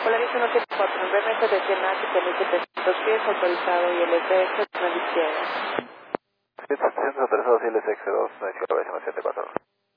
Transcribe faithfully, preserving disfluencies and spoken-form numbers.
Polaris uno siete cuatro, el B M S de cien A que permite trescientos pies autorizado y el F X a la izquierda. setecientos autorizado, C L S X dos, noventa y cuatro.